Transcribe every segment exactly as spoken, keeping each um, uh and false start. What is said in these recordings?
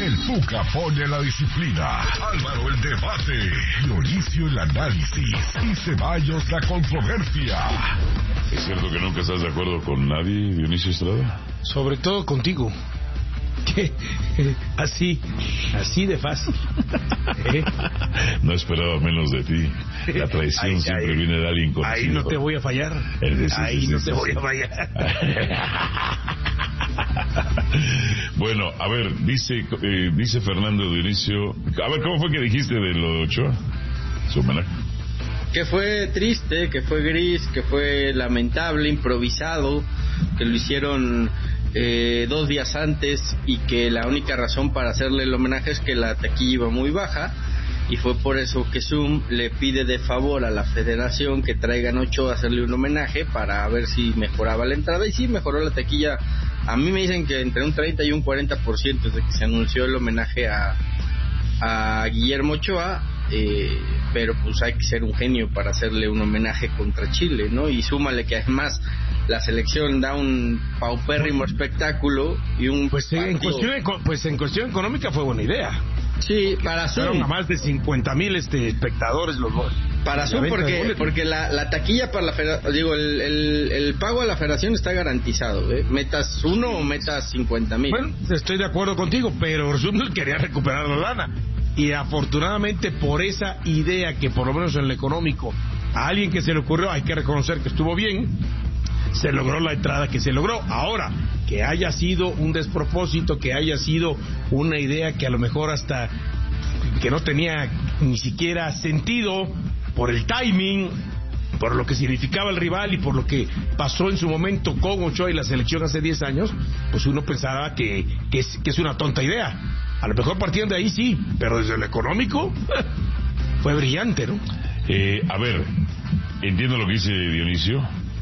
El Tuca pone la disciplina, Álvaro el debate, Dionisio el análisis y Ceballos la controversia. ¿Es cierto que nunca estás de acuerdo con nadie, Dionisio Estrada? Sobre todo contigo. ¿Qué? Así, así de fácil. ¿Eh? No esperaba menos de ti. La traición ay, siempre ay, viene de alguien conocido. Ahí no te voy a fallar. Sí, ahí sí, no sí, te sí, voy sí. a fallar. Bueno, a ver, dice eh, dice Fernando Dionisio. A ver, ¿cómo fue que dijiste de lo de Ochoa? Su homenaje. Que fue triste, que fue gris, que fue lamentable, improvisado, que lo hicieron eh, dos días antes y que la única razón para hacerle el homenaje es que la taquilla iba muy baja y fue por eso que Zoom le pide de favor a la federación que traigan Ochoa a hacerle un homenaje para ver si mejoraba la entrada y sí mejoró la taquilla. A mí me dicen que entre un treinta y un cuarenta por ciento desde que se anunció el homenaje a, a Guillermo Ochoa. Eh, pero pues hay que ser un genio para hacerle un homenaje contra Chile, ¿no? Y súmale que además la selección da un paupérrimo espectáculo y un pues sí, en cuestión pues en cuestión económica fue buena idea. Sí, para Zoom fueron a más de cincuenta mil este espectadores los dos. Para Zoom porque porque la, la taquilla para la federación, digo el, el el pago a la federación está garantizado, ¿eh? Metas uno o metas cincuenta mil. Bueno, estoy de acuerdo contigo, pero Zoom quería recuperar la lana. Y afortunadamente por esa idea que por lo menos en lo económico a alguien que se le ocurrió, hay que reconocer que estuvo bien, se logró la entrada que se logró. Ahora, que haya sido un despropósito, que haya sido una idea que a lo mejor hasta que no tenía ni siquiera sentido por el timing, por lo que significaba el rival y por lo que pasó en su momento con Ochoa y la selección hace diez años, pues uno pensaba que, que, es, que es una tonta idea. A lo mejor partiendo de ahí sí, pero desde lo económico fue brillante, ¿no? Eh, a ver, entiendo lo que dice Dionisio,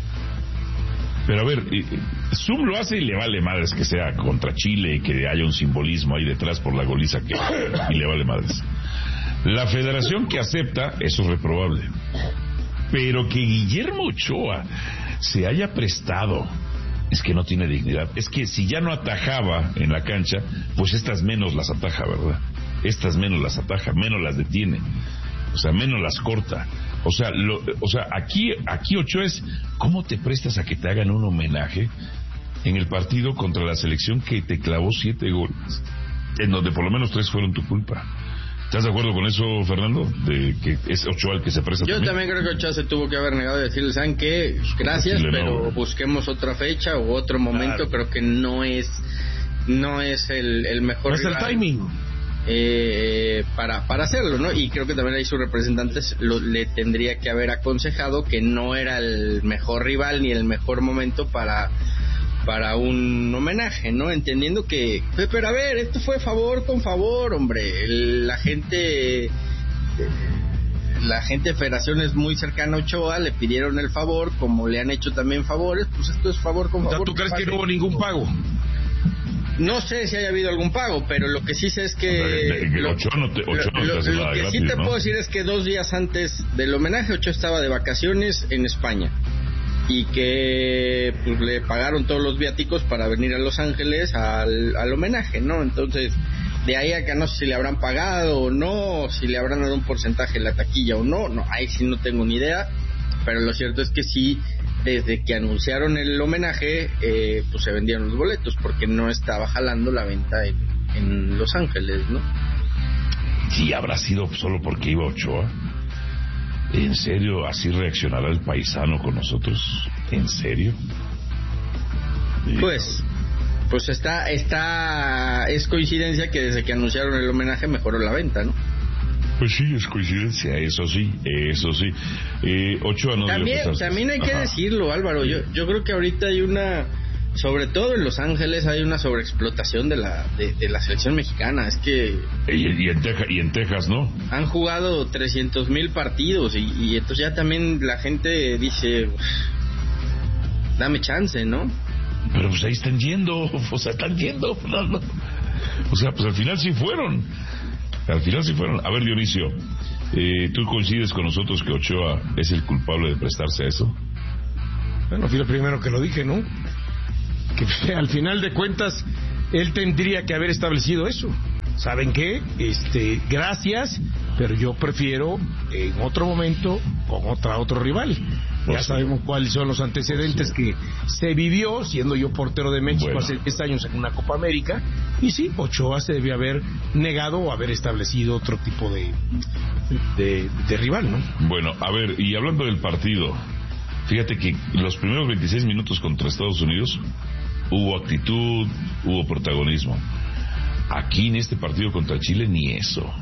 pero a ver, eh, Zoom lo hace y le vale madres que sea contra Chile, que haya un simbolismo ahí detrás por la goliza que y le vale madres. La federación que acepta, eso es reprobable. Pero que Guillermo Ochoa se haya prestado, es que no tiene dignidad. Es que si ya no atajaba en la cancha, pues estas menos las ataja, ¿verdad? Estas menos las ataja, menos las detiene, o sea, menos las corta. O sea, lo, o sea, aquí, aquí Ochoa es, ¿cómo te prestas a que te hagan un homenaje en el partido contra la selección que te clavó siete goles, en donde por lo menos tres fueron tu culpa? ¿Estás de acuerdo con eso, Fernando? De que es Ochoa el que se presta. Yo también, también creo que Ochoa se tuvo que haber negado de decirle, ¿saben qué? Gracias, Chile, pero no, busquemos otra fecha u otro momento. Claro. Creo que no es no es el, el mejor. No es el timing. Eh, para para hacerlo, ¿no? Y creo que también ahí sus representantes lo, le tendría que haber aconsejado que no era el mejor rival ni el mejor momento para para un homenaje, ¿no? Entendiendo que, pero a ver, esto fue favor con favor, hombre. El, la gente, la gente de Federación es muy cercana a Ochoa, le pidieron el favor, como le han hecho también favores, pues esto es favor con favor. ¿Tú crees que no hubo ningún pago? No sé si haya habido algún pago, pero lo que sí sé es que... Lo, Ochoa no te, Ochoa lo, no te hace lo, nada lo que gratis, sí te ¿no? puedo decir es que dos días antes del homenaje, Ochoa estaba de vacaciones en España. Y que pues le pagaron todos los viáticos para venir a Los Ángeles al, al homenaje, ¿no? Entonces, de ahí a que no sé si le habrán pagado o no, si le habrán dado un porcentaje en la taquilla o no, no, ahí sí no tengo ni idea, pero lo cierto es que sí, desde que anunciaron el homenaje, eh, pues se vendieron los boletos, porque no estaba jalando la venta en, en Los Ángeles, ¿no? Sí, habrá sido solo porque iba Ochoa. ¿En serio así reaccionará el paisano con nosotros? ¿En serio? Pues, pues está, está, es coincidencia que desde que anunciaron el homenaje mejoró la venta, ¿no? Pues sí, es coincidencia, eso sí, eso sí. Eh, Ochoa no también, también hay que Ajá. decirlo, Álvaro. Yo, yo creo que ahorita hay una, sobre todo en Los Ángeles, hay una sobreexplotación de la, de, de la selección mexicana. Es que y, y, en Texas, y en Texas, ¿no? Han jugado trescientos mil partidos y, y entonces ya también la gente dice, dame chance, ¿no? Pero pues ahí están yendo, o sea, están yendo, no, no. O sea, pues al final sí fueron. Al final sí fueron. A ver, Dionisio, eh, ¿tú coincides con nosotros que Ochoa es el culpable de prestarse a eso? Bueno, fui el primero que lo dije, ¿no? Que al final de cuentas él tendría que haber establecido eso. ¿saben qué? Este, gracias, pero yo prefiero en otro momento con otra otro rival. Ya sabemos cuáles son los antecedentes que se vivió, siendo yo portero de México bueno. hace diez años en una Copa América, y sí, Ochoa se debió haber negado o haber establecido otro tipo de, de, de rival, ¿no? Bueno, a ver, y hablando del partido, fíjate que los primeros veintiséis minutos contra Estados Unidos hubo actitud, hubo protagonismo. Aquí en este partido contra Chile ni eso.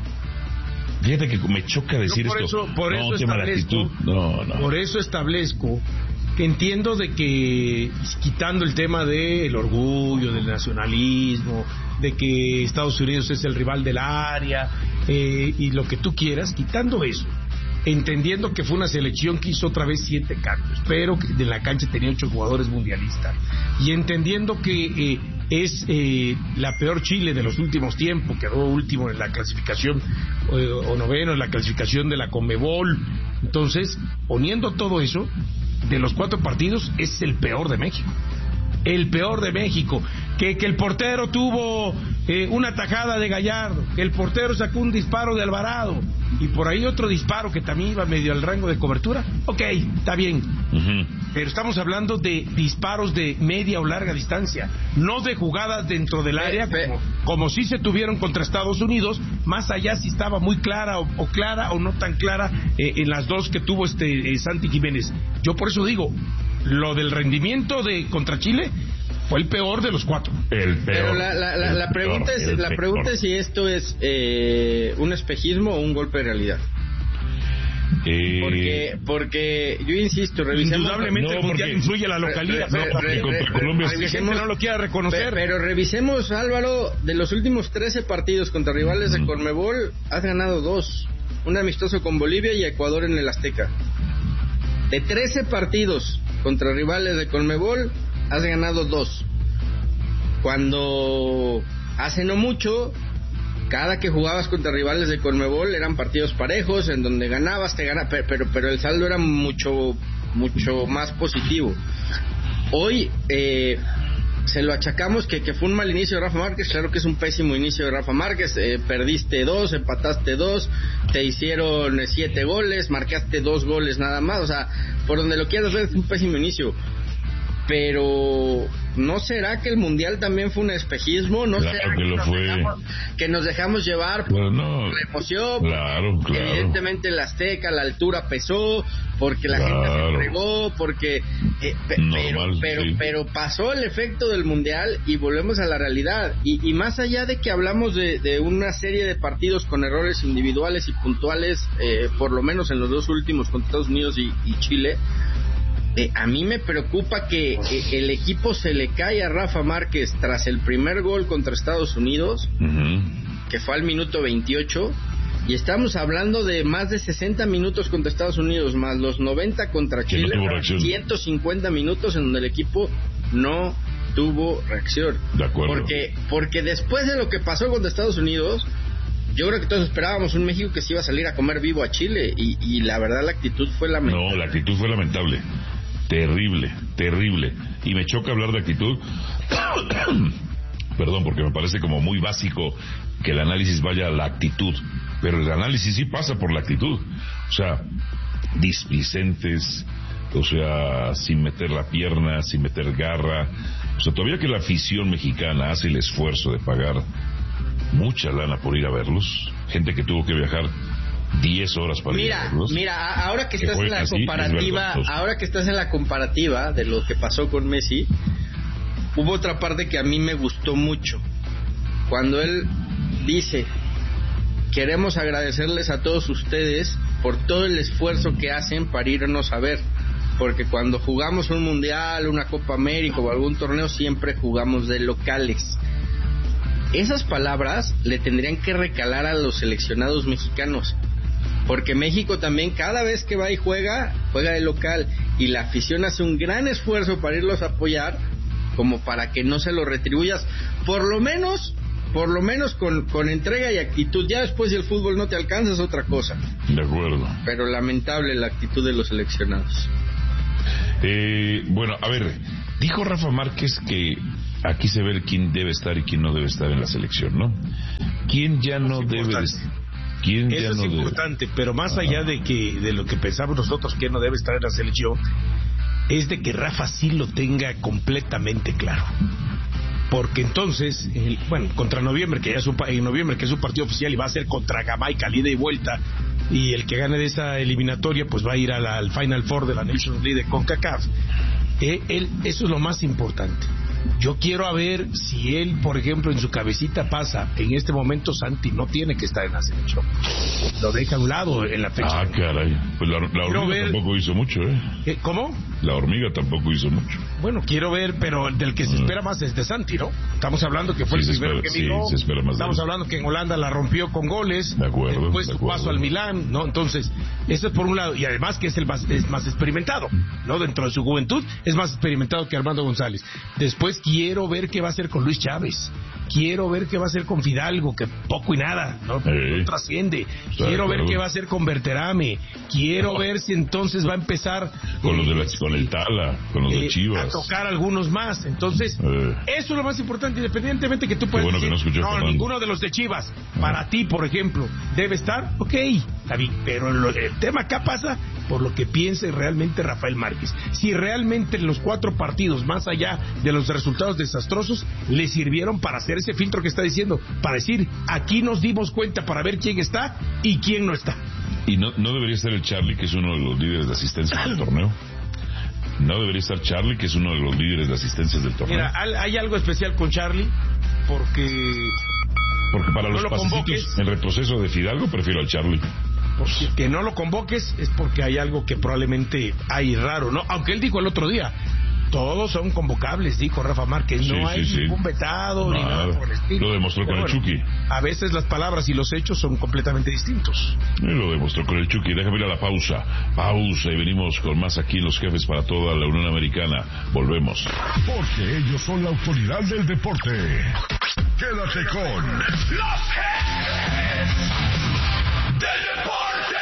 Fíjate que me choca decir por esto. Eso, por no, eso establezco, no, no. Por eso establezco que entiendo de que, quitando el tema del orgullo, del nacionalismo, de que Estados Unidos es el rival del área, eh, y lo que tú quieras, quitando eso, entendiendo que fue una selección que hizo otra vez siete cambios, pero que en la cancha tenía ocho jugadores mundialistas, y entendiendo que eh, es eh, la peor Chile de los últimos tiempos, quedó último en la clasificación eh, o noveno en la clasificación de la Conmebol. Entonces, poniendo todo eso, de los cuatro partidos es el peor de México. El peor de México. Que, que el portero tuvo eh, una tajada de Gallardo, que el portero sacó un disparo de Alvarado y por ahí otro disparo que también iba medio al rango de cobertura. Ok, está bien. Uh-huh. Pero estamos hablando de disparos de media o larga distancia, no de jugadas dentro del área como, como si se tuvieron contra Estados Unidos, más allá si estaba muy clara o, o clara o no tan clara eh, en las dos que tuvo este eh, Santi Jiménez. Yo por eso digo, lo del rendimiento de contra Chile fue el peor de los cuatro. El peor. Pero la, la, la, la pregunta peor, es la peor. pregunta es si esto es eh, un espejismo o un golpe de realidad. Eh... Porque, porque yo insisto, revisemos. Indudablemente no, el mundial influye la localidad. Re, re, no, re, contra re, Colombia re, gente no lo quiera reconocer. Pero, pero revisemos, Álvaro, de los últimos trece partidos contra rivales de Conmebol, has ganado dos. Un amistoso con Bolivia y Ecuador en el Azteca. De trece partidos contra rivales de Conmebol, has ganado dos. Cuando hace no mucho, cada que jugabas contra rivales de Conmebol eran partidos parejos, en donde ganabas, te ganabas, pero, pero, pero el saldo era mucho, mucho más positivo. Hoy eh, se lo achacamos que, que fue un mal inicio de Rafa Márquez. Claro que es un pésimo inicio de Rafa Márquez. Eh, perdiste dos, empataste dos, te hicieron siete goles, marcaste dos goles nada más. O sea, por donde lo quieras ver, es un pésimo inicio. Pero ¿no será que el mundial también fue un espejismo? ¿No claro será que, que, lo nos fue. Dejamos, que nos dejamos llevar por bueno, no, la emoción? Claro, claro. Evidentemente el Azteca, la altura pesó, porque la claro. gente se entregó, porque eh, pe, Normal, pero pero, sí. pero pasó el efecto del mundial y volvemos a la realidad. Y, y más allá de que hablamos de, de una serie de partidos con errores individuales y puntuales, eh, por lo menos en los dos últimos contra Estados Unidos y, y Chile, Eh, a mí me preocupa que eh, el equipo se le cae a Rafa Márquez tras el primer gol contra Estados Unidos, uh-huh. que fue al minuto veintiocho, y estamos hablando de más de sesenta minutos contra Estados Unidos, más los noventa contra Chile, no ciento cincuenta minutos en donde el equipo no tuvo reacción. De acuerdo. Porque, porque después de lo que pasó contra Estados Unidos, yo creo que todos esperábamos un México que se iba a salir a comer vivo a Chile, y, y la verdad la actitud fue lamentable. No, la actitud fue lamentable. Terrible, terrible. Y me choca hablar de actitud. Perdón, porque me parece como muy básico que el análisis vaya a la actitud. Pero el análisis sí pasa por la actitud. O sea, displicentes, o sea, sin meter la pierna, sin meter garra. O sea, todavía que la afición mexicana hace el esfuerzo de pagar mucha lana por ir a verlos. Gente que tuvo que viajar diez horas para mira, ir a verlos. Mira, ahora que, que estás en la así, comparativa, ahora que estás en la comparativa de lo que pasó con Messi, hubo otra parte que a mí me gustó mucho. Cuando él dice: queremos agradecerles a todos ustedes por todo el esfuerzo que hacen para irnos a ver, porque cuando jugamos un mundial, una Copa América o algún torneo, siempre jugamos de locales. Esas palabras le tendrían que recalar a los seleccionados mexicanos, porque México también cada vez que va y juega, juega de local, y la afición hace un gran esfuerzo para irlos a apoyar, como para que no se lo retribuyas, por lo menos, por lo menos con, con entrega y actitud. Ya después, si el fútbol no te alcanza, es otra cosa. De acuerdo. Pero lamentable la actitud de los seleccionados. Eh, bueno, a ver, dijo Rafa Márquez que aquí se ve quién debe estar y quién no debe estar en la selección, ¿no? ¿Quién ya no debe estar? ¿Quién Eso ya es no importante, debe? pero más allá de que de lo que pensamos nosotros que no debe estar en la selección, es de que Rafa sí lo tenga completamente claro. Porque entonces, el, bueno, contra noviembre, que ya es un, en noviembre, que es un partido oficial y va a ser contra Jamaica, ida y vuelta, y el que gane de esa eliminatoria, pues va a ir a la, al Final Four de la Nations League de CONCACAF. Eh, él, eso es lo más importante. Yo quiero a ver si él, por ejemplo, en su cabecita pasa, en este momento Santi no tiene que estar en la selección. Lo deja a un lado en la fecha. Ah, caray. Pues la, la hormiga ver... tampoco hizo mucho, ¿eh? ¿Eh? ¿Cómo? La hormiga tampoco hizo mucho. Bueno, quiero ver, pero del que se espera más es de Santi, ¿no? Estamos hablando que fue sí, el primero espera, que migró. Sí, se espera más. Estamos hablando que en Holanda la rompió con goles. De acuerdo. Después de su acuerdo. paso al Milán, ¿no? Entonces, eso es por un lado. Y además que es el más, es más experimentado, ¿no? Dentro de su juventud es más experimentado que Armando González. Después quiero ver qué va a hacer con Luis Chávez. Quiero ver qué va a hacer con Fidalgo, que poco y nada, ¿no? Eh. No trasciende. Quiero ver qué va a hacer con Berterame. Quiero oh. ver si entonces va a empezar con los de la, eh, con el Tala, con los eh, de Chivas, a tocar algunos más. Entonces, eh. eso es lo más importante, independientemente que tú puedas bueno decir, que no, no ninguno de los de Chivas, ah. para ti, por ejemplo, debe estar, ok, David, pero lo, el tema acá pasa por lo que piense realmente Rafael Márquez. Si realmente los cuatro partidos, más allá de los resultados desastrosos, le sirvieron para hacer ese filtro que está diciendo, para decir, aquí nos dimos cuenta para ver quién está y quién no está. ¿Y no, no debería estar el Charlie, que es uno de los líderes de asistencia del torneo? ¿No debería estar Charlie, que es uno de los líderes de asistencias del torneo? Mira, hay algo especial con Charlie, porque... Porque para no los pasitos, en retroceso de Fidalgo, prefiero al Charlie. Porque que no lo convoques es porque hay algo que probablemente hay raro, ¿no? Aunque él dijo el otro día, todos son convocables, dijo Rafa Márquez, no sí, hay sí, ningún sí. vetado nada, ni nada por el estilo. Lo demostró Pero con bueno, el Chucky. A veces las palabras y los hechos son completamente distintos. Y lo demostró con el Chucky. Déjame ir a la pausa. Pausa y venimos con más aquí en Los Jefes para toda la Unión Americana. Volvemos. Porque ellos son la autoridad del deporte. Quédate con Los Jefes del deporte.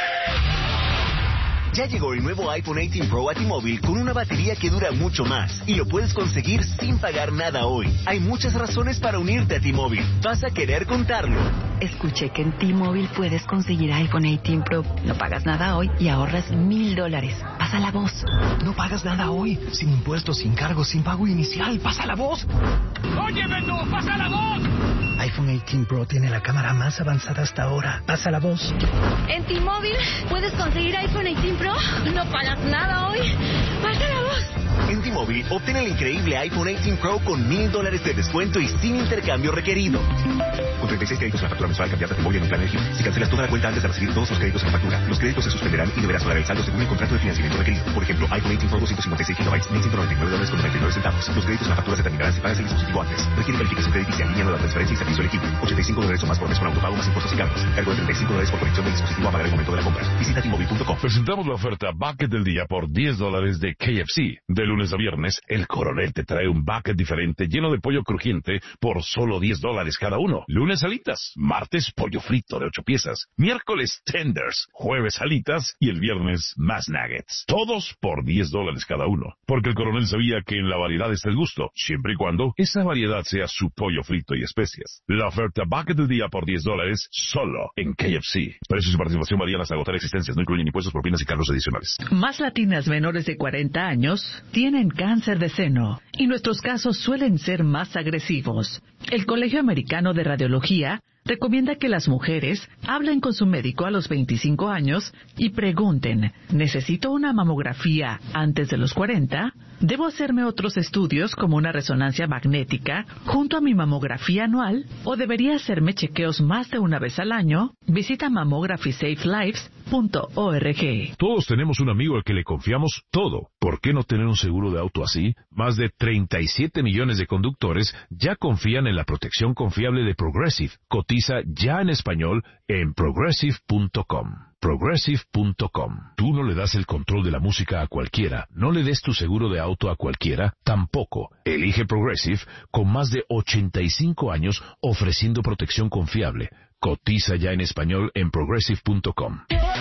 Ya llegó el nuevo iPhone dieciocho Pro a T-Mobile con una batería que dura mucho más y lo puedes conseguir sin pagar nada hoy. Hay muchas razones para unirte a T-Mobile. Vas a querer contarlo. Escuché que en T-Mobile puedes conseguir iPhone dieciocho Pro. No pagas nada hoy y ahorras mil dólares. Pasa la voz. No pagas nada hoy. Sin impuestos, sin cargos, sin pago inicial. Pasa la voz. ¡Óyeme tú! ¡Pasa la voz! iPhone dieciocho Pro tiene la cámara más avanzada hasta ahora. Pasa la voz. En T-Mobile puedes conseguir iPhone dieciocho Pro. No pagas nada hoy. Pasa la voz. En T-Mobile, obtén el increíble iPhone dieciocho Pro con mil dólares de descuento y sin intercambio requerido. Con treinta y seis créditos en la factura mensual, cambiate a T-Mobile en un plan elegible. Si cancelas toda la cuenta antes de recibir todos los créditos en la factura, los créditos se suspenderán y deberás pagar el saldo según el contrato de financiamiento requerido. Por ejemplo, iPhone dieciocho Pro doscientos cincuenta y seis gigabytes, mil ciento noventa y nueve dólares con noventa y nueve centavos. Los créditos en la factura se terminarán si pagas el dispositivo antes. Requiere verificación crediticia en línea, nueva transferencia y servicio elegible. ochenta y cinco dólares o más por mes con autopago más impuestos y cargos. Cargo de treinta y cinco dólares por conexión del dispositivo a pagar el momento de la compra. Visita T Mobile punto com. Presentamos la oferta Bucket del día por diez dólares de K F C. De lunes a viernes, el Coronel te trae un bucket diferente lleno de pollo crujiente por solo diez dólares cada uno. Lunes alitas, martes pollo frito de ocho piezas, miércoles tenders, jueves alitas y el viernes más nuggets. Todos por diez dólares cada uno. Porque el Coronel sabía que en la variedad está el gusto, siempre y cuando esa variedad sea su pollo frito y especias. La oferta Bucket del día por diez dólares solo en K F C. Precios y participación varían hasta agotar existencias, no incluyen impuestos, propinas y cargos adicionales. Más latinas menores de cuarenta años tienen cáncer de seno y nuestros casos suelen ser más agresivos. El Colegio Americano de Radiología recomienda que las mujeres hablen con su médico a los veinticinco años y pregunten, ¿necesito una mamografía antes de los cuarenta? ¿Debo hacerme otros estudios como una resonancia magnética junto a mi mamografía anual? ¿O debería hacerme chequeos más de una vez al año? Visita mammography safe lives punto org. Todos tenemos un amigo al que le confiamos todo. ¿Por qué no tener un seguro de auto así? Más de treinta y siete millones de conductores ya confían en la protección confiable de Progressive. Cotiza ya en español en progressive punto com. progressive punto com. Tú no le das el control de la música a cualquiera. No le des tu seguro de auto a cualquiera. Tampoco. Elige Progressive con más de ochenta y cinco años ofreciendo protección confiable. Cotiza ya en español en progressive punto com. Mi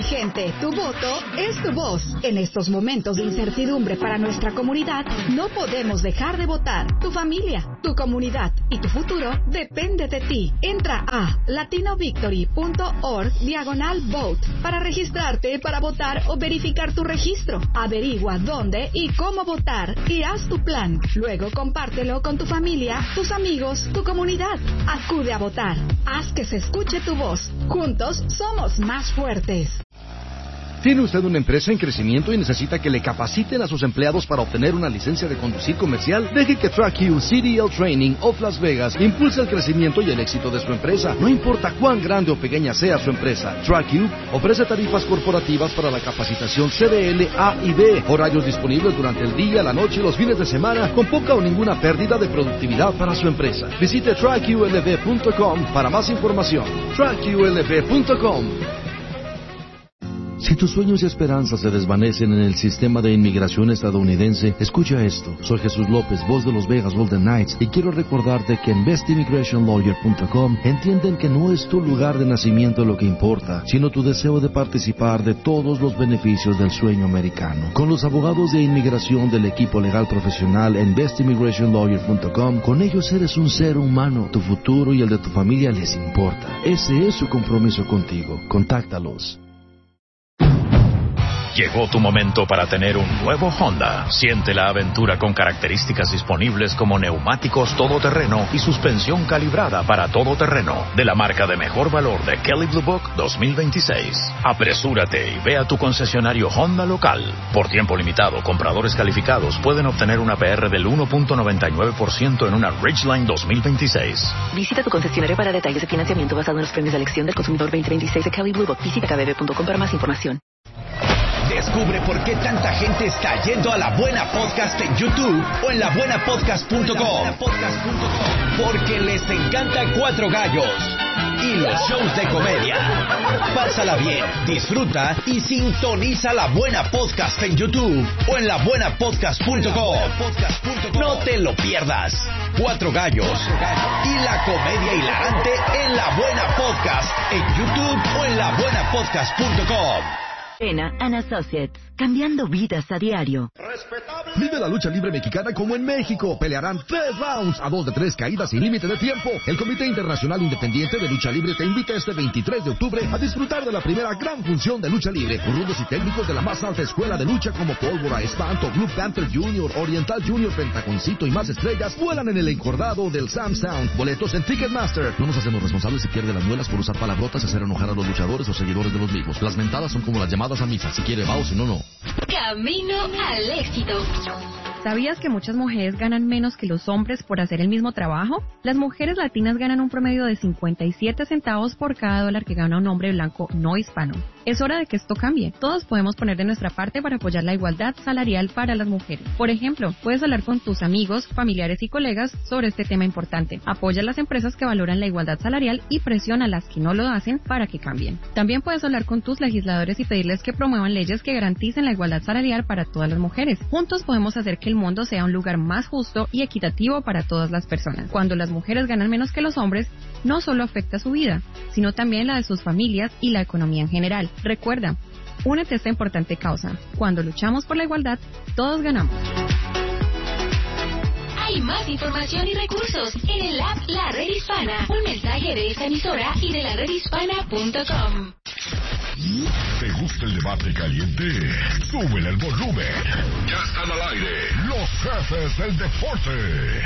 Mi gente, tu voto es tu voz. En estos momentos de incertidumbre para nuestra comunidad, no podemos dejar de votar. Tu familia, tu comunidad y tu futuro depende de ti. Entra a latinavictory.org diagonal vote para registrarte para votar o verificar tu registro. Averigua dónde y cómo votar y haz tu plan. Luego compártelo con tu familia, tus amigos, tu comunidad. Acude a votar. Haz que se escuche tu voz. Juntos somos más fuertes. ¿Tiene usted una empresa en crecimiento y necesita que le capaciten a sus empleados para obtener una licencia de conducir comercial? Deje que TrackU C D L Training of Las Vegas impulse el crecimiento y el éxito de su empresa. No importa cuán grande o pequeña sea su empresa, TrackU ofrece tarifas corporativas para la capacitación C D L A y B, horarios disponibles durante el día, la noche y los fines de semana, con poca o ninguna pérdida de productividad para su empresa. Visite track U L V punto com para más información. track U L V punto com. Si tus sueños y esperanzas se desvanecen en el sistema de inmigración estadounidense, escucha esto. Soy Jesús López, voz de los Vegas Golden Knights, y quiero recordarte que en best immigration lawyer punto com entienden que no es tu lugar de nacimiento lo que importa, sino tu deseo de participar de todos los beneficios del sueño americano. Con los abogados de inmigración del equipo legal profesional en best immigration lawyer punto com, con ellos eres un ser humano. Tu futuro y el de tu familia les importa. Ese es su compromiso contigo. Contáctalos. Llegó tu momento para tener un nuevo Honda. Siente la aventura con características disponibles como neumáticos todoterreno y suspensión calibrada para todoterreno de la marca de mejor valor de Kelley Blue Book dos mil veintiséis. Apresúrate y ve a tu concesionario Honda local. Por tiempo limitado, compradores calificados pueden obtener una P R del uno punto noventa y nueve por ciento en una Ridgeline dos mil veintiséis. Visita tu concesionario para detalles de financiamiento basado en los premios de elección del consumidor veinte veintiséis de Kelley Blue Book. Visita k b b punto com para más información. Descubre por qué tanta gente está yendo a La Buena Podcast en YouTube o en la buena podcast punto com. Porque les encanta Cuatro Gallos y los shows de comedia. Pásala bien, disfruta y sintoniza La Buena Podcast en YouTube o en la buena podcast punto com. No te lo pierdas. Cuatro Gallos y la comedia hilarante en La Buena Podcast en YouTube o en la buena podcast punto com. Arena and Associates, cambiando vidas a diario. Vive la lucha libre mexicana como en México. Pelearán tres rounds a dos de tres caídas sin límite de tiempo. El Comité Internacional Independiente de Lucha Libre te invita este veintitrés de octubre a disfrutar de la primera gran función de lucha libre. Rudos y técnicos de la más alta escuela de lucha como Pólvora, Espanto, Blue Panther Junior, Oriental Junior, Pentaconcito y más estrellas vuelan en el encordado del Sam Sound. Boletos en Ticketmaster. No nos hacemos responsables si pierde las muelas por usar palabrotas y hacer enojar a los luchadores o seguidores de los mismos. Las mentadas son como las llamadas a misa. Si quiere va o si no, no. Camino al éxito. ¿Sabías que muchas mujeres ganan menos que los hombres por hacer el mismo trabajo? Las mujeres latinas ganan un promedio de cincuenta y siete centavos por cada dólar que gana un hombre blanco no hispano. Es hora de que esto cambie. Todos podemos poner de nuestra parte para apoyar la igualdad salarial para las mujeres. Por ejemplo, puedes hablar con tus amigos, familiares y colegas sobre este tema importante. Apoya a las empresas que valoran la igualdad salarial y presiona a las que no lo hacen para que cambien. También puedes hablar con tus legisladores y pedirles que promuevan leyes que garanticen la igualdad salarial para todas las mujeres. Juntos podemos hacer que el mundo sea un lugar más justo y equitativo para todas las personas. Cuando las mujeres ganan menos que los hombres, no solo afecta su vida, sino también la de sus familias y la economía en general. Recuerda, únete a esta importante causa. Cuando luchamos por la igualdad, todos ganamos. Hay más información y recursos en el app La Red Hispana. Un mensaje de esta emisora y de la red hispana punto com. ¿Te gusta el debate caliente? Súbele el volumen. Ya están al aire los jefes del deporte.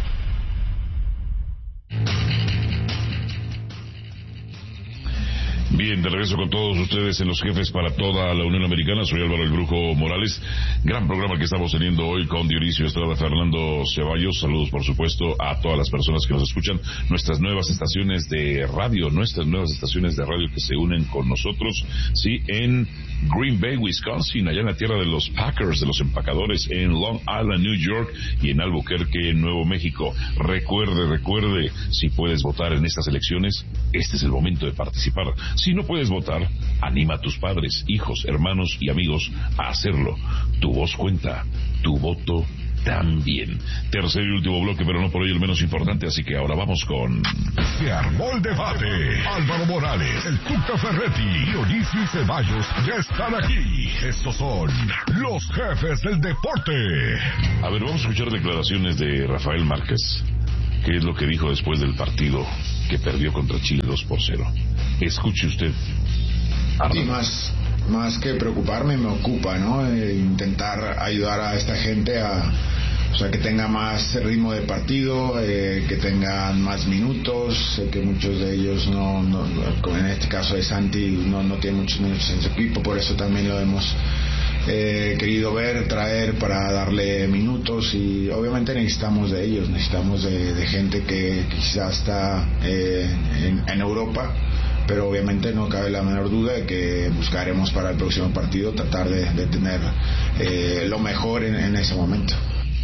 Bien, de regreso con todos ustedes en Los Jefes para toda la Unión Americana. Soy Álvaro El Brujo Morales. Gran programa que estamos teniendo hoy con Dionisio Estrada, Fernando Ceballos. Saludos, por supuesto, a todas las personas que nos escuchan. Nuestras nuevas estaciones de radio, nuestras nuevas estaciones de radio que se unen con nosotros, sí, en Green Bay, Wisconsin, allá en la tierra de los Packers, de los empacadores, en Long Island, New York, y en Albuquerque, Nuevo México. Recuerde, recuerde, si puedes votar en estas elecciones, este es el momento de participar. Si no puedes votar, anima a tus padres, hijos, hermanos y amigos a hacerlo. Tu voz cuenta, tu voto tan bien. Tercer y último bloque, pero no por ello el menos importante, así que ahora vamos con... Se armó el debate. Álvaro Morales, el Tuca Ferretti y Dionisio Ceballos ya están aquí. Estos son los jefes del deporte. A ver, vamos a escuchar declaraciones de Rafael Márquez. ¿Qué es lo que dijo después del partido que perdió contra Chile dos por cero? Escuche usted. Sí, más, más que preocuparme, me ocupa, ¿no? Eh, intentar ayudar a esta gente a, o sea, que tenga más ritmo de partido, eh, que tengan más minutos. Sé que muchos de ellos no, no, no, como en este caso de Santi, no, no tiene muchos minutos en su equipo, por eso también lo hemos eh, querido ver, traer para darle minutos, y obviamente necesitamos de ellos, necesitamos de, de gente que quizás está eh, en, en Europa, pero obviamente no cabe la menor duda de que buscaremos para el próximo partido tratar de, de tener eh, lo mejor en, en ese momento.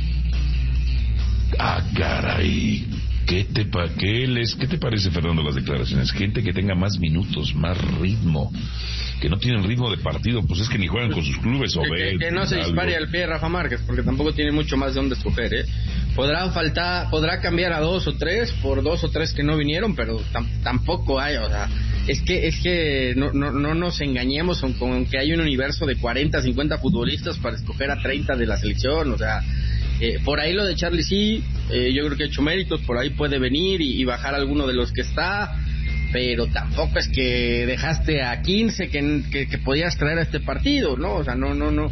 Ah, caray. ¿Qué te, pa qué les, ¿Qué te parece, Fernando, las declaraciones? Gente que tenga más minutos, más ritmo, que no tienen ritmo de partido, pues es que ni juegan con sus clubes o que, ven, que, que no se algo. dispare al pie de Rafa Márquez, porque tampoco tiene mucho más de dónde escoger, ¿eh? Podrá faltar, podrá cambiar a dos o tres por dos o tres que no vinieron, pero tam, tampoco hay, o sea, es que es que no no no nos engañemos con, con que hay un universo de cuarenta, cincuenta futbolistas para escoger a treinta de la selección, o sea, eh, por ahí lo de Charlie sí, eh, yo creo que ha hecho méritos, por ahí puede venir y, y bajar alguno de los que está, pero tampoco es que dejaste a quince que, que, que podías traer a este partido, ¿no? O sea, no, no, no,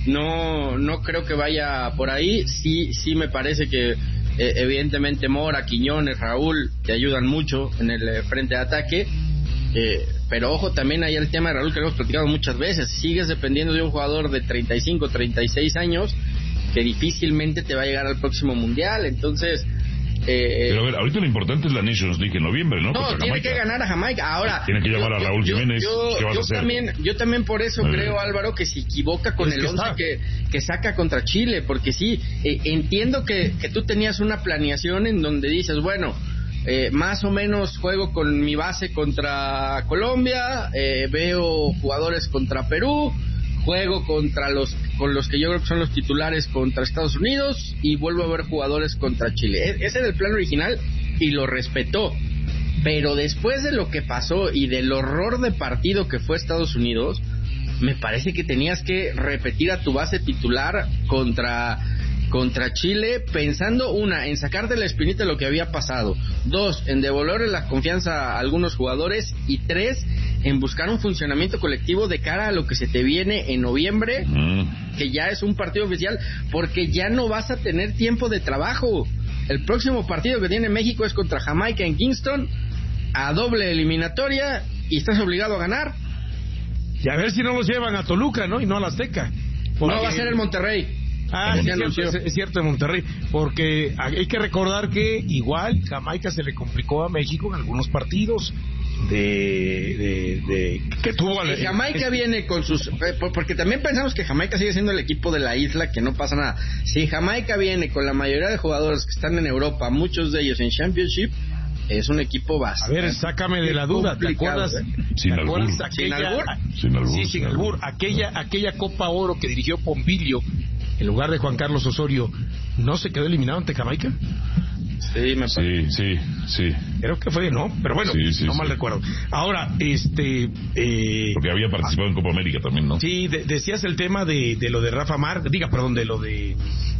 no, no creo que vaya por ahí. Sí, sí me parece que eh, evidentemente Mora, Quiñones, Raúl te ayudan mucho en el eh, frente de ataque, eh, pero ojo también hay el tema de Raúl que lo hemos platicado muchas veces. Sigues dependiendo de un jugador de treinta y cinco, treinta y seis años que difícilmente te va a llegar al próximo mundial, entonces... Eh, Pero a ver, ahorita lo importante es la Nations League en noviembre, ¿no? No, Contra tiene Jamaica. que ganar a Jamaica. Ahora, tiene que llamar yo, a Raúl yo, Jiménez. Yo, ¿Qué vas yo a hacer? También, yo también por eso eh. creo, Álvaro, que se equivoca con es el que once que, que saca contra Chile, porque sí, eh, entiendo que, que tú tenías una planeación en donde dices, bueno, eh, más o menos juego con mi base contra Colombia, eh, veo jugadores contra Perú, juego contra los con los que yo creo que son los titulares contra Estados Unidos y vuelvo a ver jugadores contra Chile. Ese era el plan original y lo respetó, pero después de lo que pasó y del horror de partido que fue Estados Unidos, me parece que tenías que repetir a tu base titular contra contra Chile, pensando, una, en sacarte la espinita de lo que había pasado, dos, en devolverle la confianza a algunos jugadores, y tres, en buscar un funcionamiento colectivo de cara a lo que se te viene en noviembre, mm. que ya es un partido oficial, porque ya no vas a tener tiempo de trabajo. El próximo partido que tiene México es contra Jamaica en Kingston, a doble eliminatoria, y estás obligado a ganar. Y a ver si no los llevan a Toluca, ¿no? Y no a la Azteca. Porque... No, va a ser el Monterrey. Ah, es cierto, es cierto, en Monterrey, porque hay que recordar que igual Jamaica se le complicó a México en algunos partidos de, de, de que tuvo. Y Jamaica es, viene con sus, porque también pensamos que Jamaica sigue siendo el equipo de la isla, que no pasa nada. Si Jamaica viene con la mayoría de jugadores que están en Europa, muchos de ellos en Championship, es un equipo bastante. A ver, sácame de la duda, ¿te acuerdas? ¿eh? Sin ¿te albur. acuerdas aquella, ¿Sin albur? Sin albur. Sí, sin albur. Aquella, aquella Copa Oro que dirigió Pombilio en lugar de Juan Carlos Osorio, ¿no se quedó eliminado ante Jamaica? Sí, me sí, sí, sí. Creo que fue, ¿no? Pero bueno, sí, sí, no sí. mal recuerdo. Ahora, este... Eh, Porque había participado ah, en Copa América también, ¿no? Sí, de, decías el tema de, de lo de Rafa Mar, diga, perdón, de lo de...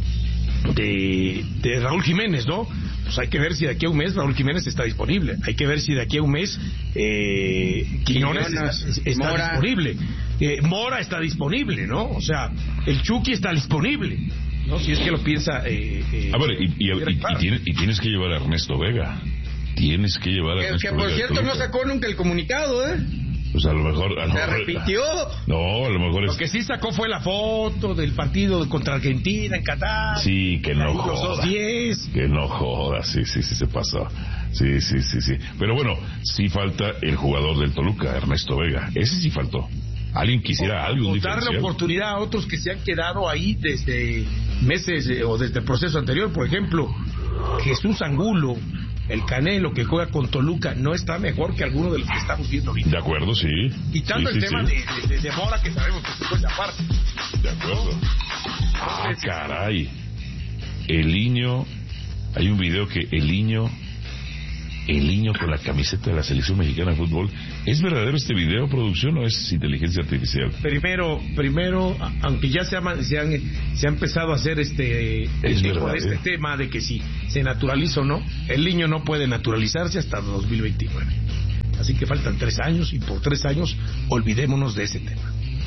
De, de Raúl Jiménez, ¿no? Pues hay que ver si de aquí a un mes Raúl Jiménez está disponible. Hay que ver si de aquí a un mes eh, Quiñones está, está Mora. disponible. Eh, Mora está disponible, ¿no? O sea, el Chucky está disponible, ¿no? Si es que lo piensa. Eh, eh, a ver, y, y, y, y, tienes, y tienes que llevar a Ernesto Vega. Tienes que llevar a que, Ernesto que por Vega cierto no sacó nunca el comunicado, ¿eh? Pues a lo mejor... A lo ¿Se mejor, arrepintió? No, a lo mejor es... Lo que sí sacó fue la foto del partido contra Argentina en Qatar. Sí, que no jodas. Los dos diez. Que no jodas, sí, sí, sí, se pasó. Sí, sí, sí, sí. Pero bueno, sí falta el jugador del Toluca, Ernesto Vega. Ese sí faltó. Alguien quisiera o, algo o darle oportunidad a otros que se han quedado ahí desde meses eh, o desde el proceso anterior. Por ejemplo, Jesús Angulo, el Canelo, que juega con Toluca, no está mejor que alguno de los que estamos viendo ahorita. De acuerdo, sí. Quitando sí, el sí, tema sí. De, de, de Mora, que sabemos que se puede aparte. De acuerdo. Ah, caray. el niño, hay un video que el niño, el niño con la camiseta de la selección mexicana de fútbol, ¿es verdadero este video, producción, o es inteligencia artificial? Primero, primero, aunque ya se ha, se han, se ha empezado a hacer este, es tipo verdad, de este eh. tema de que si se naturaliza o no, el niño no puede naturalizarse hasta dos mil veintinueve. Así que faltan tres años y por tres años olvidémonos de ese tema.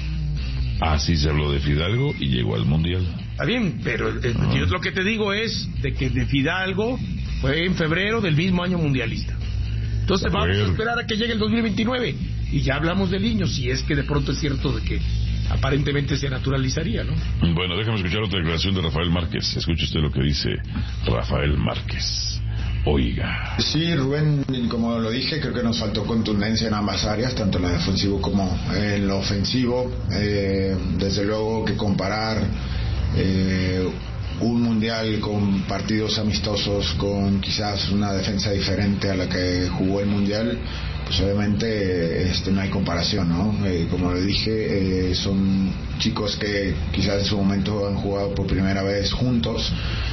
Así se habló de Fidalgo y llegó al Mundial. Está bien, pero eh, Ah. yo lo que te digo es de que de Fidalgo fue en febrero del mismo año mundialista. Entonces A vamos ver. a esperar a que llegue el dos mil veintinueve y ya hablamos del niño, si es que de pronto es cierto de que aparentemente se naturalizaría, ¿no? Bueno, déjame escuchar otra declaración de Rafael Márquez. Escuche usted lo que dice Rafael Márquez. Oiga. Sí, Rubén, como lo dije, creo que nos faltó contundencia en ambas áreas, tanto en lo defensivo como en lo ofensivo. Eh, desde luego que comparar eh, un mundial con partidos amistosos, con quizás una defensa diferente a la que jugó el mundial, pues obviamente este, no hay comparación, ¿no? Eh, como le dije, eh, son chicos que quizás en su momento han jugado por primera vez juntos.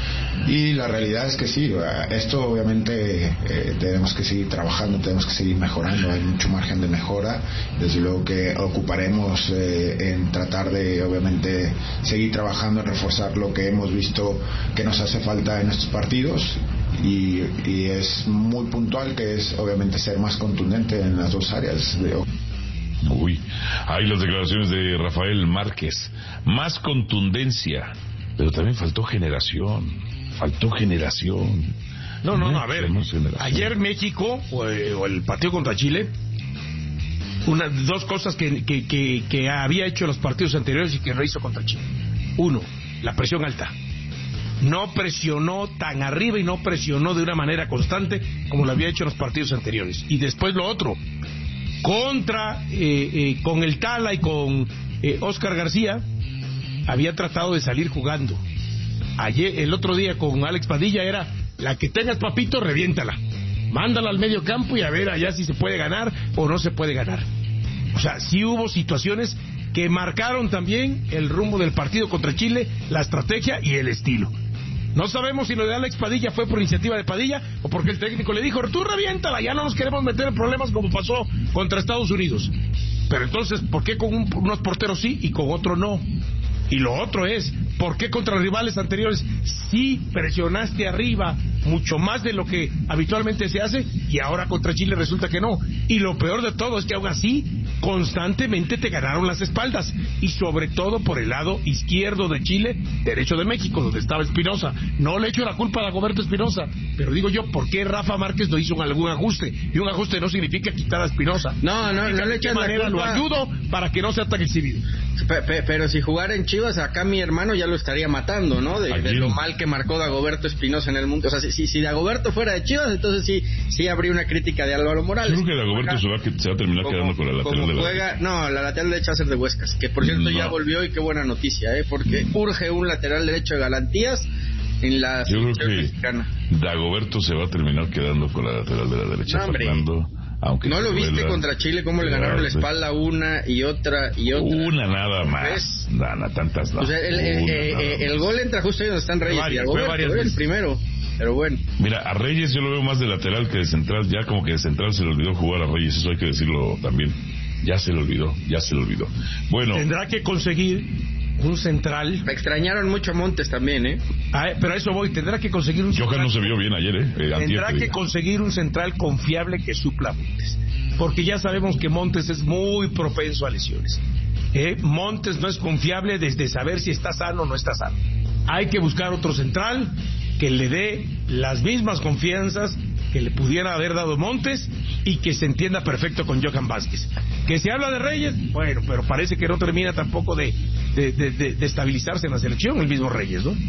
Y la realidad es que sí, esto obviamente eh, tenemos que seguir trabajando, tenemos que seguir mejorando, hay mucho margen de mejora, desde luego que ocuparemos eh, en tratar de obviamente seguir trabajando en reforzar lo que hemos visto que nos hace falta en estos partidos y, y es muy puntual, que es obviamente ser más contundente en las dos áreas de... Uy, hay las declaraciones de Rafael Márquez, más contundencia, pero también faltó generación. Faltó generación. No, no, no, a ver. Ayer México, o, eh, o el partido contra Chile, una, dos cosas que, que, que, que había hecho en los partidos anteriores y que no hizo contra Chile. Uno, la presión alta. No presionó tan arriba y no presionó de una manera constante como lo había hecho en los partidos anteriores. Y después lo otro, contra, eh, eh, con el Tala y con eh, Oscar García, había tratado de salir jugando. Ayer, el otro día con Alex Padilla era la que tengas, papito, reviéntala, mándala al medio campo y a ver allá si se puede ganar o no se puede ganar. O sea, sí hubo situaciones que marcaron también el rumbo del partido contra Chile, la estrategia y el estilo. No sabemos si lo de Alex Padilla fue por iniciativa de Padilla o porque el técnico le dijo, tú reviéntala, ya no nos queremos meter en problemas como pasó contra Estados Unidos. Pero entonces, ¿por qué con un, unos porteros sí y con otro no? Y lo otro es, ¿por qué contra rivales anteriores sí presionaste arriba mucho más de lo que habitualmente se hace y ahora contra Chile resulta que no? Y lo peor de todo es que aún así constantemente te ganaron las espaldas y sobre todo por el lado izquierdo de Chile, derecho de México, donde estaba Espinosa. No le echo la culpa a Dagoberto Espinosa, pero digo yo, ¿por qué Rafa Márquez no hizo algún ajuste? Y un ajuste no significa quitar a Espinosa. No, no, no le echas la culpa. Lo ayudo para que no sea tan exhibido. Pe- pe- pero si jugara en Chivas, acá mi hermano ya lo estaría matando, ¿no? De, de lo mal que marcó Dagoberto Espinosa en el mundo. O sea, si, si Dagoberto fuera de Chivas, entonces sí sí habría una crítica de Álvaro Morales. Yo creo que Dagoberto se va, que se va a terminar como, quedando con la lateral de la juega, No, la lateral derecha va a ser de Huescas, que por cierto no. ya volvió y qué buena noticia, ¿eh? Porque urge un lateral derecho de garantías en la Yo creo selección que mexicana. Dagoberto se va a terminar quedando con la lateral de la derecha. No, hombre. Fernando, aunque ¿No lo viste contra Chile cómo le ganaron la espalda una y otra y otra? Una nada más. Nada, tantas no. O sea, el, el, Una, eh, nada eh, el gol entra justo ahí donde están Reyes varias, y Dagoberto, varias ¿eh? el veces. primero. Pero bueno. Mira, a Reyes yo lo veo más de lateral que de central. Ya como que de central se le olvidó jugar a Reyes. Eso hay que decirlo también. Ya se le olvidó, ya se le olvidó. Bueno. Tendrá que conseguir un central. Me extrañaron mucho a Montes también, ¿eh? Ah, pero a eso voy. Tendrá que conseguir un Johan central. no se vio bien ayer, ¿eh? eh antier, Tendrá te que digo. conseguir un central confiable que supla a Montes. Porque ya sabemos que Montes es muy propenso a lesiones. ¿Eh? Montes no es confiable desde saber si está sano o no está sano. Hay que buscar otro central que le dé las mismas confianzas que le pudiera haber dado Montes y que se entienda perfecto con Johan Vázquez. Que se habla de Reyes, bueno, pero parece que no termina tampoco de, de, de, de, de estabilizarse en la selección el mismo Reyes, ¿no?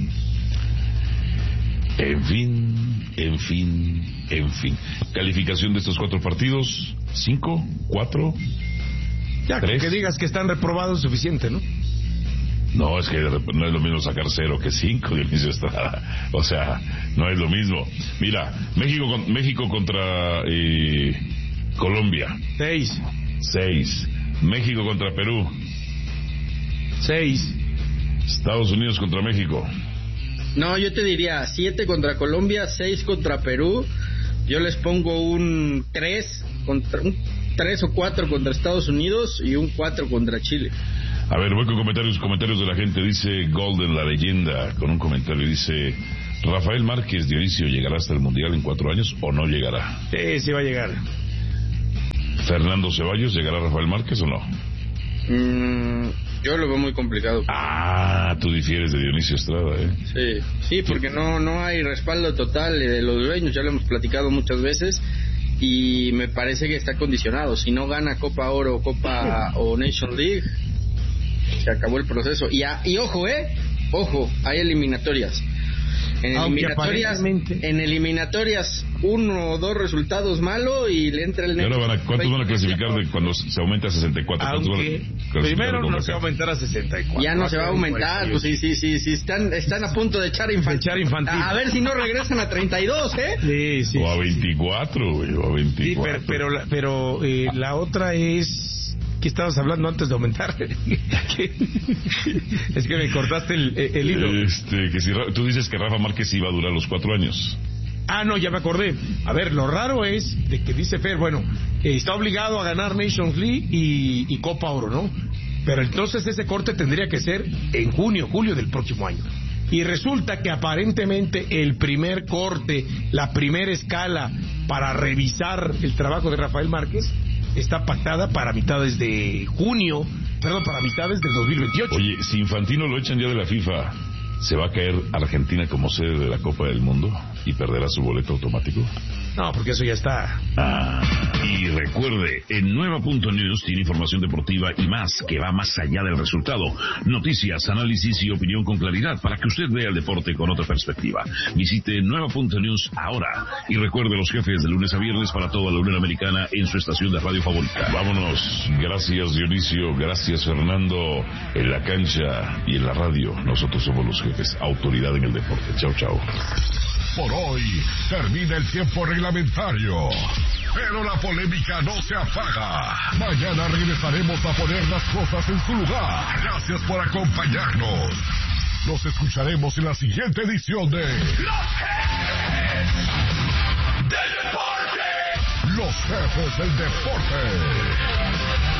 En fin, en fin, en fin. Calificación de estos cuatro partidos: cinco, cuatro, ya, tres. Que digas que están reprobados es suficiente, ¿no? No, es que no es lo mismo sacar cero que cinco, Dionisio Estrada. O sea, no es lo mismo. Mira, México con, México contra eh, Colombia. Seis. Seis. México contra Perú. Seis. Estados Unidos contra México. No, yo te diría siete contra Colombia, seis contra Perú. Yo les pongo un tres contra un tres o cuatro contra Estados Unidos y un cuatro contra Chile. A ver, voy con comentarios, comentarios de la gente. Dice Golden, la leyenda, con un comentario. Dice, Rafael Márquez, Dionisio, ¿llegará hasta el Mundial en cuatro años o no llegará? Sí, sí va a llegar. Fernando Ceballos, ¿llegará Rafael Márquez o no? Mm, yo lo veo muy complicado. Ah, tú difieres de Dionisio Estrada, ¿eh? Sí, sí, porque no, no hay respaldo total de los dueños, ya lo hemos platicado muchas veces. Y me parece que está condicionado. Si no gana Copa Oro, Copa o Nation League, se acabó el proceso. Y, a, y ojo, eh, ojo, hay eliminatorias. En eliminatorias, en eliminatorias, uno o dos resultados malos y le entra el... Van a, ¿Cuántos van a clasificar de cuando se aumenta a sesenta y cuatro? Aunque primero no se va a aumentar a sesenta y cuatro. Ya no se va a aumentar, pues sí, sí, sí, sí, están, están a punto de echar infantil. De echar infantil. A, a ver si no regresan a treinta y dos, ¿eh? Sí, sí. O a veinticuatro, güey, o a veinticuatro. Sí, pero, pero, pero eh, la otra es... ¿Qué estabas hablando antes de aumentar? Es que me cortaste el, el hilo. Este, que si, tú dices que Rafa Márquez iba a durar los cuatro años. Ah, no, ya me acordé. A ver, lo raro es de que dice Fer, bueno, eh, está obligado a ganar Nations League y, y Copa Oro, ¿no? Pero entonces ese corte tendría que ser en junio, julio del próximo año. Y resulta que aparentemente el primer corte, la primera escala para revisar el trabajo de Rafael Márquez está pactada para mitades de junio, perdón, para mitades del dos mil veintiocho. Oye, si Infantino lo echan ya de la FIFA, ¿se va a caer Argentina como sede de la Copa del Mundo y perderá su boleto automático? No, porque eso ya está. Ah, y recuerde, en Nueva punto news tiene información deportiva y más que va más allá del resultado. Noticias, análisis y opinión con claridad para que usted vea el deporte con otra perspectiva. Visite Nueva punto news ahora y recuerde los jefes de lunes a viernes para toda la Unión Americana en su estación de radio favorita. Vámonos. Gracias Dionisio, gracias Fernando. En la cancha y en la radio, nosotros somos los jefes, autoridad en el deporte. Chao, chao. Por hoy termina el tiempo reglamentario, pero la polémica no se apaga. Mañana regresaremos a poner las cosas en su lugar. Gracias por acompañarnos. Nos escucharemos en la siguiente edición de Los Jefes del Deporte. Los Jefes del Deporte.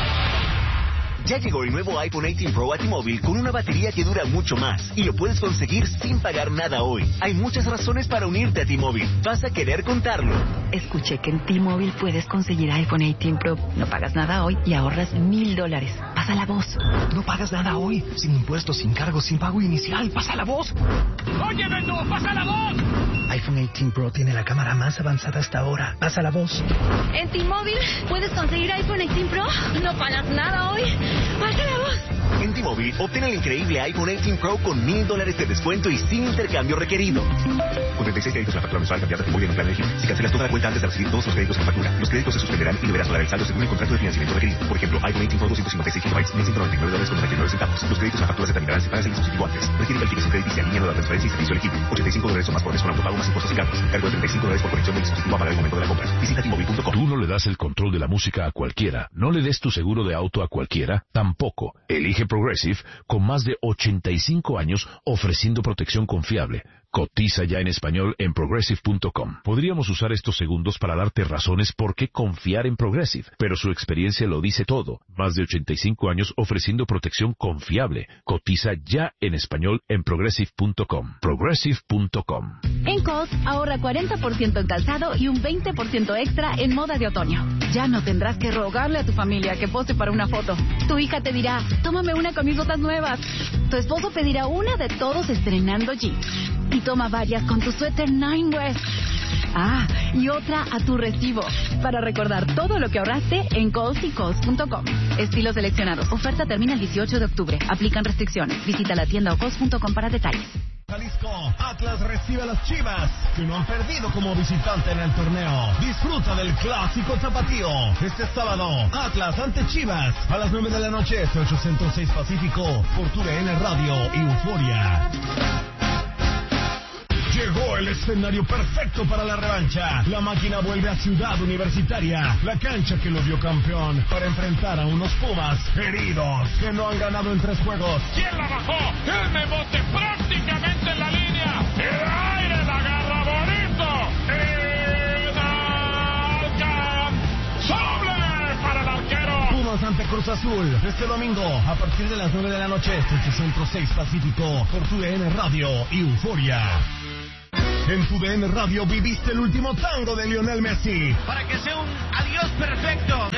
Ya llegó el nuevo iPhone dieciocho Pro a T-Mobile con una batería que dura mucho más y lo puedes conseguir sin pagar nada hoy. Hay muchas razones para unirte a T-Mobile. Vas a querer contarlo. Escuché que en T-Mobile puedes conseguir iPhone dieciocho Pro. No pagas nada hoy y ahorras mil dólares. Pasa la voz. No pagas nada hoy. Sin impuestos, sin cargos, sin pago inicial. Pasa la voz. Oye, Beto, pasa la voz. iPhone dieciocho Pro tiene la cámara más avanzada hasta ahora. Pasa la voz. En T-Mobile puedes conseguir iPhone dieciocho Pro. No pagas nada hoy. ¡Pasa la voz! En T-Mobile, obtén el increíble iPhone dieciocho Pro con mil dólares de descuento y sin intercambio requerido. Con treinta y seis créditos en la factura mensual cambiada T-Mobile en un plan elegible. Si cancelas toda la cuenta antes de recibir todos los créditos en factura, los créditos se suspenderán y deberás pagar el saldo según el contrato de financiamiento requerido. Por ejemplo, iPhone dieciocho Pro doscientos cincuenta y seis gigabytes, mil ciento noventa y nueve dólares con noventa y nueve centavos. Los créditos en la factura se terminarán si pagas el dispositivo antes. Requiere calificación crediticia, línea nueva, transferencia y servicio elegible. ochenta y cinco dólares o más por mes con autopago más impuestos y cargos. Cargo de treinta y cinco dólares por conexión del dispositivo a pagar el momento de la compra. Visita T Mobile punto com. Tú no le das el control de la música a cualquiera. No le des tu seguro de auto a cualquiera. Tampoco. Elige Progressive con más de ochenta y cinco años ofreciendo protección confiable. Cotiza ya en español en progressive punto com. Podríamos usar estos segundos para darte razones por qué confiar en Progressive, pero su experiencia lo dice todo. Más de ochenta y cinco años ofreciendo protección confiable. Cotiza ya en español en progressive punto com. progressive punto com. En Kohl's ahorra cuarenta por ciento en calzado y un veinte por ciento extra en moda de otoño. Ya no tendrás que rogarle a tu familia que pose para una foto. Tu hija te dirá, tómame una con mis botas nuevas. Tu esposo pedirá una de todos estrenando jeans. Y toma varias con tu suéter Nine West. Ah, y otra a tu recibo. Para recordar todo lo que ahorraste en Kohl's y Kohl's punto com. Estilos seleccionados. Oferta termina el dieciocho de octubre. Aplican restricciones. Visita la tienda o Kohl's punto com para detalles. Jalisco, Atlas recibe a las Chivas, que no han perdido como visitante en el torneo. Disfruta del clásico tapatío. Este sábado, Atlas ante Chivas, a las nueve de la noche, ochocientos seis Pacífico, por tu V N Radio y Euforia. Llegó el escenario perfecto para la revancha. La máquina vuelve a Ciudad Universitaria, la cancha que lo vio campeón, para enfrentar a unos Pumas heridos que no han ganado en tres juegos. ¿Quién la bajó? ¡El Mebote prácticamente en la línea! Pumas ante Cruz Azul. Este domingo, a partir de las nueve de la noche, ocho Centro seis Pacífico, por tu D N Radio y Euforia. En tu D N Radio viviste el último tango de Lionel Messi. Para que sea un adiós perfecto.